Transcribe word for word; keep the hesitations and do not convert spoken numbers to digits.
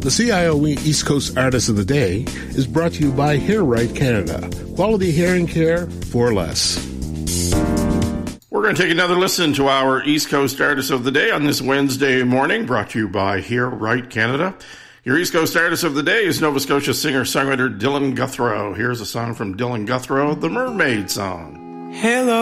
The C I O E East Coast Artist of the Day is brought to you by Hair Right Canada. Quality hearing care for less. We're going to take another listen to our East Coast Artist of the Day on this Wednesday morning, brought to you by Hair Right Canada. Your East Coast Artist of the Day is Nova Scotia singer-songwriter Dylan Guthrow. Here's a song from Dylan Guthrow, the Mermaid Song. Hello.